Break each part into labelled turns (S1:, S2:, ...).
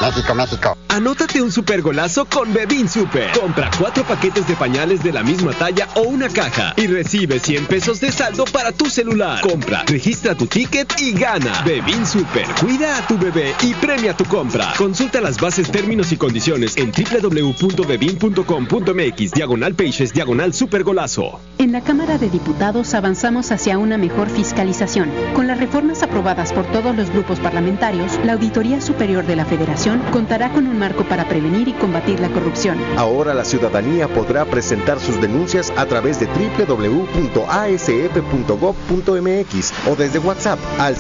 S1: México, México.
S2: Anótate un supergolazo con Bebin Super. Compra 4 paquetes de pañales de la misma talla o una caja y recibe 100 pesos de saldo para tu celular. Compra, registra tu ticket y gana. Bebin Super. Cuida a tu bebé y premia tu compra. Consulta las bases, términos y condiciones en www.bebin.com.mx/pages/supergolazo.
S3: En la Cámara de Diputados avanzamos hacia una mejor fiscalización. Con las reformas aprobadas por todos los grupos parlamentarios, la Auditoría Superior de la Federación contará con un marco para prevenir y combatir la corrupción.
S4: Ahora la ciudadanía podrá presentar sus denuncias a través de www.asf.gov.mx o desde WhatsApp al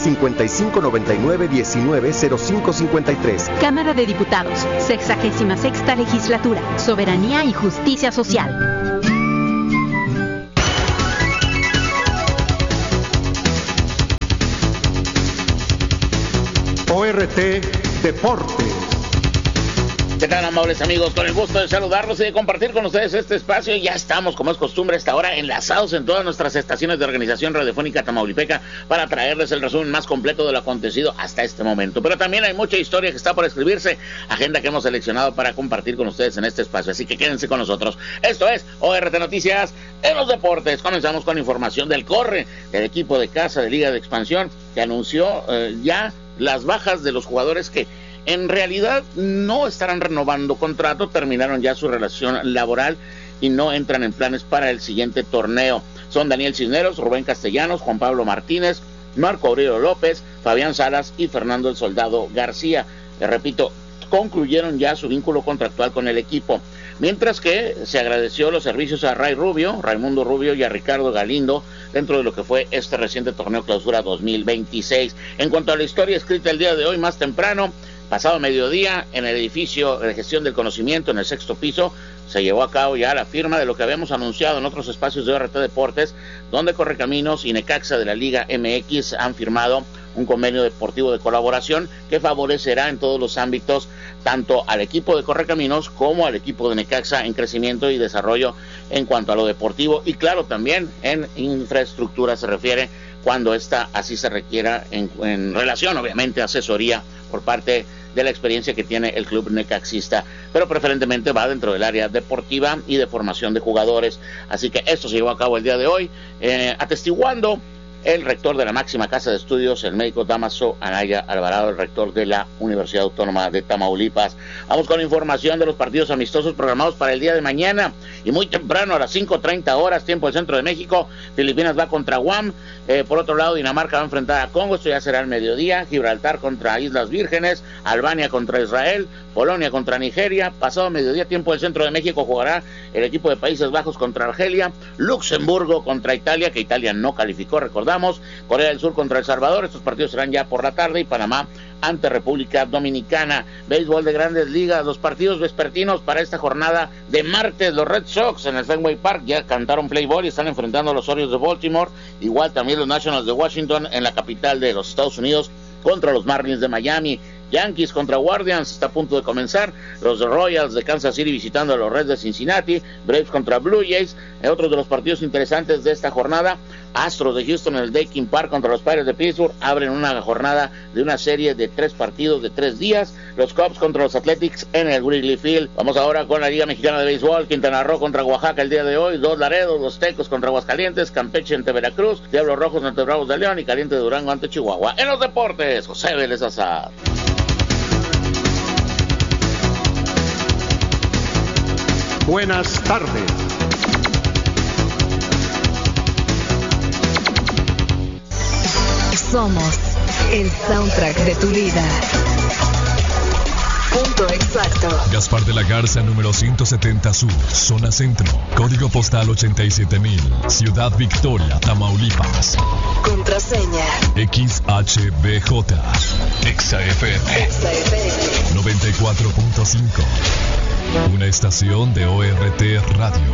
S4: 5599190553.
S3: Cámara de Diputados, 66ª Legislatura, Soberanía y Justicia Social.
S5: ORT Deportes.
S6: ¿Qué tal, amables amigos? Con el gusto de saludarlos y de compartir con ustedes este espacio. Ya estamos, como es costumbre, a esta hora enlazados en todas nuestras estaciones de Organización Radiofónica Tamaulipeca para traerles el resumen más completo de lo acontecido hasta este momento. Pero también hay mucha historia que está por escribirse, agenda que hemos seleccionado para compartir con ustedes en este espacio. Así que quédense con nosotros. Esto es ORT Noticias en los deportes. Comenzamos con información del Corre, del equipo de casa de Liga de Expansión, que anunció ya las bajas de los jugadores que en realidad no estarán renovando contrato, terminaron ya su relación laboral y no entran en planes para el siguiente torneo. Son Daniel Cisneros, Rubén Castellanos, Juan Pablo Martínez, Marco Aurelio López, Fabián Salas y Fernando el Soldado García. Les repito, concluyeron ya su vínculo contractual con el equipo. Mientras que se agradeció los servicios a Raimundo Rubio y a Ricardo Galindo dentro de lo que fue este reciente torneo Clausura 2026. En cuanto a la historia escrita el día de hoy, más temprano, pasado mediodía, en el edificio de gestión del conocimiento, en el 6º piso, se llevó a cabo ya la firma de lo que habíamos anunciado en otros espacios de ORT Deportes, donde Correcaminos y Necaxa de la Liga MX han firmado un convenio deportivo de colaboración que favorecerá en todos los ámbitos tanto al equipo de Correcaminos como al equipo de Necaxa en crecimiento y desarrollo en cuanto a lo deportivo y claro también en infraestructura se refiere cuando esta así se requiera en relación obviamente a asesoría por parte de la experiencia que tiene el club necaxista, pero preferentemente va dentro del área deportiva y de formación de jugadores. Así que esto se llevó a cabo el día de hoy, atestiguando el rector de la máxima casa de estudios, el médico Damaso Anaya Alvarado, el rector de la Universidad Autónoma de Tamaulipas. Vamos con información de los partidos amistosos programados para el día de mañana y muy temprano a las 5:30 horas, tiempo del centro de México. Filipinas va contra Guam, por otro lado Dinamarca va a enfrentar a Congo, esto ya será el mediodía. Gibraltar contra Islas Vírgenes, Albania contra Israel, Polonia contra Nigeria. Pasado mediodía, tiempo del centro de México, jugará el equipo de Países Bajos contra Argelia, Luxemburgo contra Italia, que Italia no calificó, recordamos. Corea del Sur contra El Salvador, estos partidos serán ya por la tarde, y Panamá ante República Dominicana. Béisbol de Grandes Ligas, los partidos vespertinos para esta jornada de martes. Los Red Sox en el Fenway Park ya cantaron play ball y están enfrentando a los Orioles de Baltimore, igual también los Nationals de Washington en la capital de los Estados Unidos contra los Marlins de Miami. Yankees contra Guardians está a punto de comenzar. Los Royals de Kansas City visitando a los Reds de Cincinnati. Braves contra Blue Jays. Otros de los partidos interesantes de esta jornada, Astros de Houston en el Daikin Park contra los Pirates de Pittsburgh. Abren una jornada de una serie de 3 partidos de 3 días. Los Cubs contra los Athletics en el Wrigley Field. Vamos ahora con la Liga Mexicana de Béisbol. Quintana Roo contra Oaxaca el día de hoy. Dos Laredos, los Tecos contra Aguascalientes. Campeche ante Veracruz. Diablos Rojos ante Bravos de León y Caliente de Durango ante Chihuahua. En los deportes, José Vélez Azar.
S5: Buenas tardes.
S7: Somos el soundtrack de tu vida. Punto exacto.
S8: Gaspar de la Garza, número 170 Sur, zona centro. Código postal 87,000. Ciudad Victoria, Tamaulipas.
S7: Contraseña
S8: XHBJ. XFM 94.5. Una estación de ORT Radio.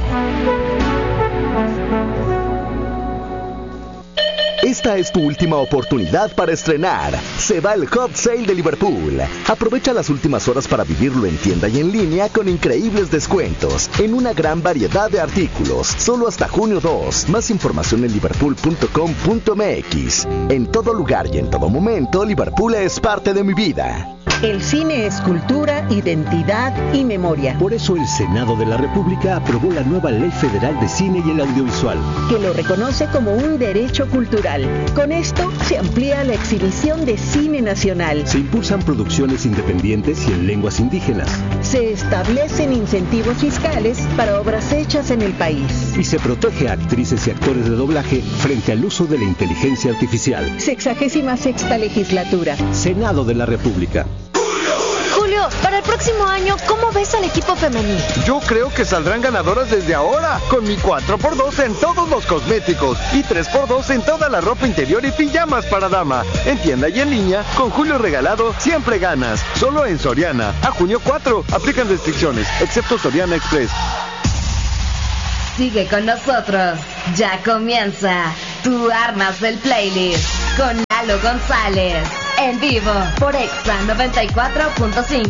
S4: Esta es tu última oportunidad para estrenar. Se va el Hot Sale de Liverpool. Aprovecha las últimas horas para vivirlo en tienda y en línea con increíbles descuentos en una gran variedad de artículos. Solo hasta junio 2. Más información en liverpool.com.mx. En todo lugar y en todo momento, Liverpool es parte de mi vida.
S1: El cine es cultura, identidad y memoria.
S9: Por eso el Senado de la República aprobó la nueva Ley Federal de Cine y el Audiovisual,
S1: que lo reconoce como un derecho cultural. Con esto se amplía la exhibición de cine nacional.
S9: Se impulsan producciones independientes y en lenguas indígenas.
S1: Se establecen incentivos fiscales para obras hechas en el país.
S9: Y se protege a actrices y actores de doblaje frente al uso de la inteligencia artificial.
S1: 66ª legislatura.
S9: Senado de la República.
S10: Julio, para el próximo año, ¿cómo ves al equipo femenil?
S11: Yo creo que saldrán ganadoras desde ahora, con mi 4x2 en todos los cosméticos y 3x2 en toda la ropa interior y pijamas para dama. En tienda y en línea, con Julio regalado, siempre ganas. Solo en Soriana. A junio 4, aplican restricciones, excepto Soriana Express.
S12: Sigue con nosotros. Ya comienza. Tú armas el playlist con Lalo González. En vivo por Exa 94.5.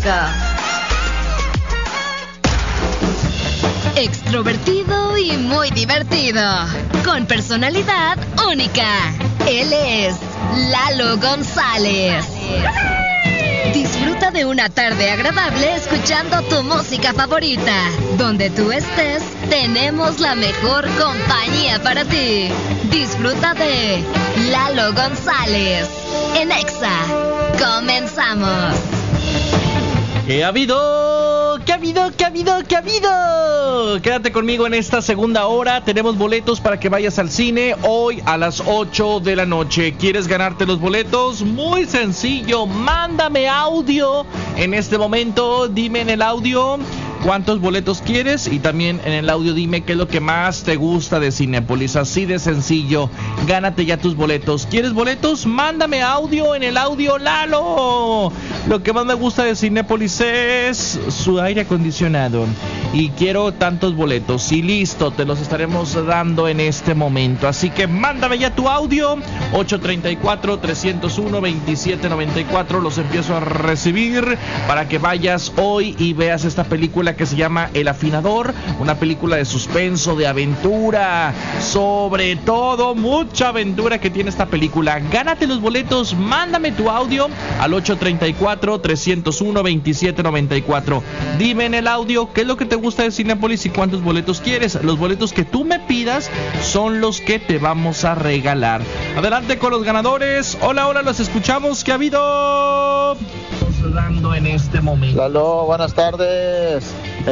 S13: Extrovertido y muy divertido. Con personalidad única. Él es Lalo González. Disfruta de una tarde agradable escuchando tu música favorita. Donde tú estés, tenemos la mejor compañía para ti. Disfruta de Lalo González en Exa. Comenzamos.
S14: ¿Qué ha habido? ¿Qué ha habido? ¿Qué ha habido? ¿Qué ha habido? Quédate conmigo en esta segunda hora. Tenemos boletos para que vayas al cine hoy a las 8 de la noche. ¿Quieres ganarte los boletos? Muy sencillo. Mándame audio en este momento. Dime en el audio cuántos boletos quieres y también en el audio dime qué es lo que más te gusta de Cinépolis. Así de sencillo. Gánate ya tus boletos. ¿Quieres boletos? Mándame audio en el audio. Lalo, lo que más me gusta de Cinépolis es su aire acondicionado y quiero tantos boletos y listo, te los estaremos dando en este momento. Así que mándame ya tu audio. 834-301-2794. Los empiezo a recibir para que vayas hoy y veas esta película que se llama El Afinador, una película de suspenso, de aventura, sobre todo mucha aventura que tiene esta película. Gánate los boletos, mándame tu audio al 834-301-2794. Dime en el audio qué es lo que te gusta de Cinépolis y cuántos boletos quieres. Los boletos que tú me pidas son los que te vamos a regalar. Adelante con los ganadores. Hola, hola, los escuchamos. ¿Qué ha habido? Dando en este momento.
S15: Lalo, buenas tardes.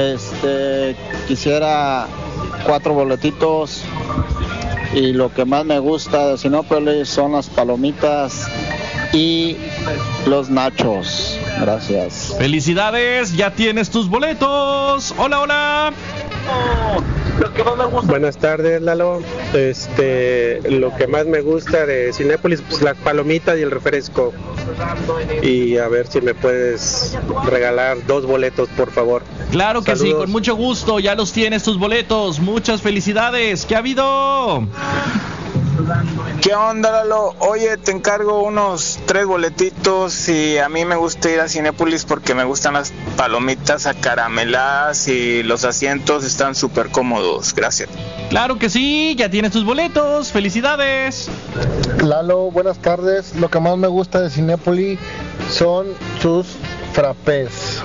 S15: Quisiera 4 boletitos y lo que más me gusta de Cinépolis son las palomitas y los nachos. Gracias.
S14: Felicidades, ya tienes tus boletos. Hola, hola.
S16: Buenas tardes, Lalo. Lo que más me gusta de Cinépolis, pues las palomitas y el refresco. Y a ver si me puedes regalar 2 boletos, por favor.
S14: Claro que
S16: Saludos.
S14: sí, con mucho gusto. Ya los tienes tus boletos. Muchas felicidades. ¿Qué ha habido?
S17: ¿Qué onda, Lalo? Oye, te encargo unos 3 boletitos y a mí me gusta ir a Cinépolis porque me gustan las palomitas acarameladas y los asientos están súper cómodos. Gracias.
S14: Claro que sí, ya tienes tus boletos. Felicidades.
S18: Lalo, buenas tardes. Lo que más me gusta de Cinépolis son sus frappés.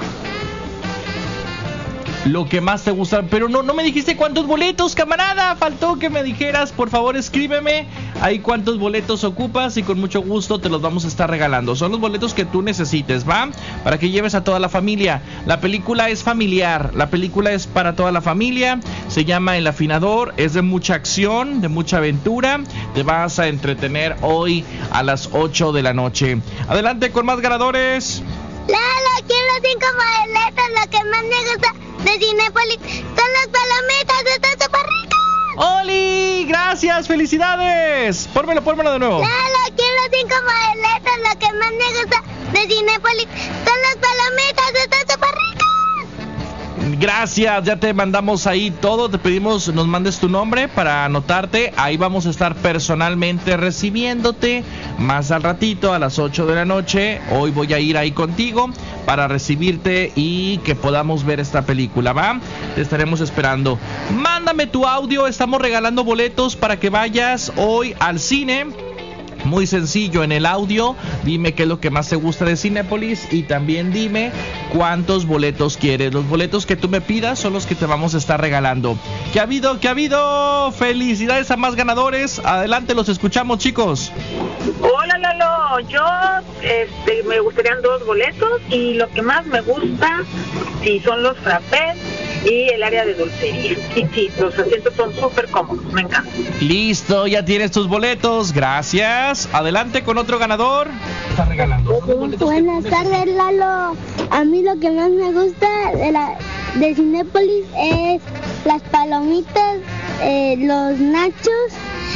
S14: Lo que más te gusta, pero no me dijiste cuántos boletos, camarada. Faltó que me dijeras, por favor, escríbeme ahí cuántos boletos ocupas y con mucho gusto te los vamos a estar regalando. Son los boletos que tú necesites, ¿va? Para que lleves a toda la familia. La película es familiar, la película es para toda la familia. Se llama El Afinador, es de mucha acción, de mucha aventura. Te vas a entretener hoy a las 8 de la noche. Adelante con más ganadores.
S19: Lalo, quiero 5 boletos. Lo que más me gusta de Cinépolis son las palomitas, están súper ricas.
S14: ¡Oli! ¡Gracias! ¡Felicidades! Pórmelo de nuevo.
S19: Lalo, quiero 5 boletos. Lo que más me gusta de Cinépolis son las palomitas, están súper ricas.
S14: Gracias, ya te mandamos ahí todo. Te pedimos nos mandes tu nombre para anotarte. Ahí vamos a estar personalmente recibiéndote más al ratito a las 8 de la noche. Hoy voy a ir ahí contigo para recibirte y que podamos ver esta película, ¿va? Te estaremos esperando. Mándame tu audio, estamos regalando boletos para que vayas hoy al cine. Muy sencillo, en el audio dime qué es lo que más te gusta de Cinépolis y también dime cuántos boletos quieres. Los boletos que tú me pidas son los que te vamos a estar regalando. ¿Qué ha habido? ¿Qué ha habido? Felicidades a más ganadores. Adelante, los escuchamos, chicos.
S20: Hola, Lalo. Yo me gustarían 2 boletos y lo que más me gusta sí son los frappés y el área de dulcería. Sí, los asientos son súper cómodos, me encanta.
S14: Listo, ya tienes tus boletos, gracias. Adelante con otro ganador. Está regalando.
S19: Buenas tardes, Lalo. A mí lo que más me gusta de Cinépolis es las palomitas, los nachos,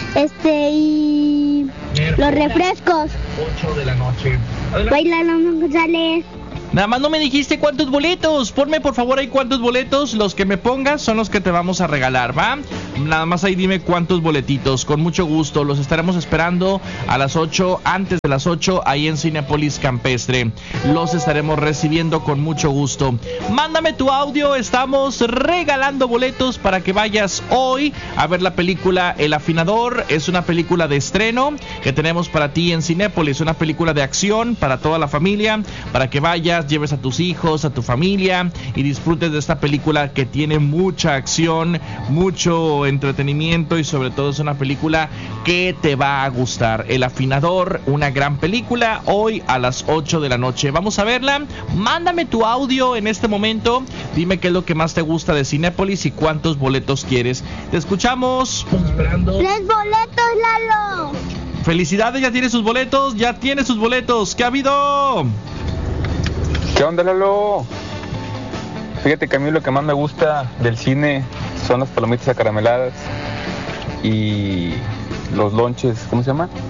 S19: y los refrescos.
S14: 8 de la noche.
S19: Baila Lalo González.
S14: Nada más no me dijiste cuántos boletos. Ponme por favor ahí cuántos boletos. Los que me pongas son los que te vamos a regalar, ¿va? Nada más ahí dime cuántos boletitos. Con mucho gusto. Los estaremos esperando a las 8, antes de las 8, ahí en Cinépolis Campestre. Los estaremos recibiendo con mucho gusto. Mándame tu audio. Estamos regalando boletos para que vayas hoy a ver la película El Afinador. Es una película de estreno que tenemos para ti en Cinépolis. Una película de acción para toda la familia, para que vayas, lleves a tus hijos, a tu familia y disfrutes de esta película que tiene mucha acción, mucho entretenimiento y sobre todo es una película que te va a gustar. El Afinador, una gran película, hoy a las 8 de la noche. Vamos a verla. Mándame tu audio en este momento. Dime qué es lo que más te gusta de Cinépolis y cuántos boletos quieres. Te escuchamos. Esperando.
S19: 3 boletos, Lalo.
S14: Felicidades, ya tiene sus boletos, ¿Qué ha habido?
S21: ¿Qué onda, Lalo? Fíjate que a mí lo que más me gusta del cine son las palomitas acarameladas y los lonches, ¿cómo se llama?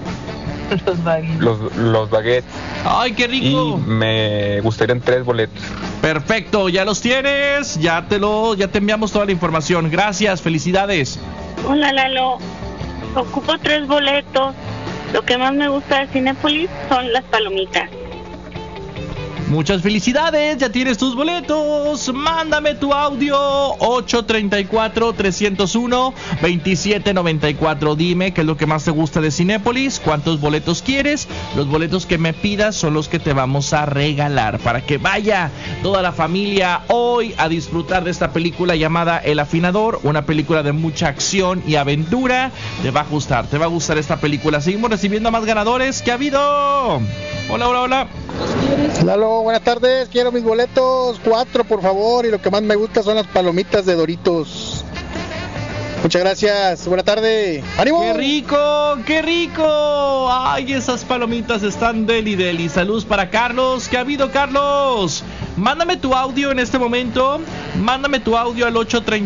S21: Los baguettes.
S14: ¡Ay, qué rico!
S21: Y me gustarían 3 boletos.
S14: Perfecto, ya los tienes, ya te enviamos toda la información. Gracias, felicidades.
S20: Hola, Lalo. Ocupo 3 boletos. Lo que más me gusta de Cinépolis son las palomitas.
S14: Muchas felicidades, ya tienes tus boletos. Mándame tu audio 834-301-2794. Dime qué es lo que más te gusta de Cinépolis, cuántos boletos quieres. Los boletos que me pidas son los que te vamos a regalar para que vaya toda la familia hoy a disfrutar de esta película llamada El Afinador, una película de mucha acción y aventura. Te va a gustar esta película. Seguimos recibiendo a más ganadores. ¿Qué ha habido? Hola.
S18: Lalo, buenas tardes, quiero mis boletos, 4 por favor, y lo que más me gusta son las palomitas de Doritos. Muchas gracias, buena tarde, ¡ánimo!
S14: ¡Qué rico! ¡Ay, esas palomitas están deli! Saludos para Carlos. ¿Qué ha habido, Carlos? Mándame tu audio en este momento. Mándame tu audio al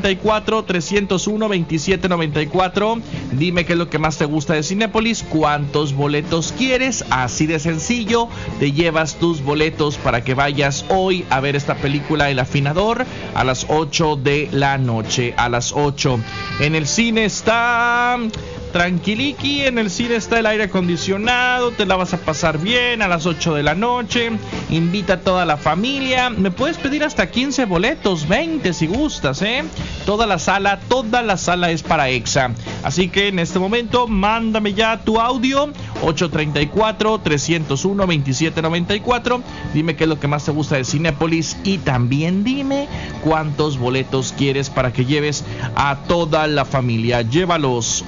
S14: 834-301-2794. Dime qué es lo que más te gusta de Cinépolis, cuántos boletos quieres. Así de sencillo, te llevas tus boletos para que vayas hoy a ver esta película El Afinador a las 8 de la noche. A las 8. En el cine está tranquiliqui, en el cine está el aire acondicionado, te la vas a pasar bien a las 8 de la noche. Invita a toda la familia. Me puedes pedir hasta 15 boletos, 20 si gustas, Toda la sala es para EXA. Así que en este momento mándame ya tu audio 834-301-2794. Dime qué es lo que más te gusta de Cinépolis y también dime cuántos boletos quieres para que lleves a toda la familia. Llévalos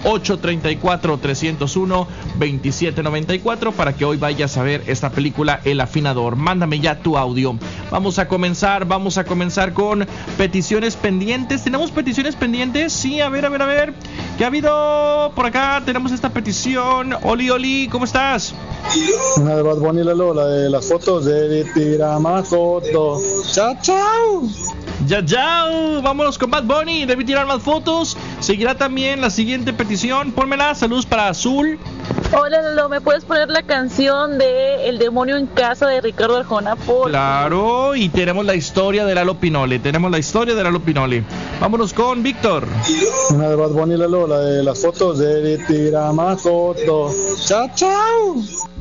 S14: 834-301-2794 para que hoy vayas a ver esta película El Afinador. Mándame ya tu audio. Vamos a comenzar con peticiones pendientes. ¿Tenemos peticiones pendientes? Sí, a ver. ¿Qué ha habido por acá? Tenemos esta petición. Oli, ¿cómo estás?
S18: Una de Bad Bunny, Lalo, la de las fotos de tira más fotos. ¡Chao!
S14: Vámonos con Bad Bunny. Debí tirar más fotos. Seguirá también la siguiente petición. Pónmela. Saludos para Azul.
S22: Hola, Lalo, ¿me puedes poner la canción de El Demonio en Casa de Ricardo Arjona?
S14: Claro, y tenemos la historia de Lalo Pinole. Vámonos con Víctor.
S18: Una de Bad Bunny, Lalo, la de las fotos de tira más fotos. ¡Chao!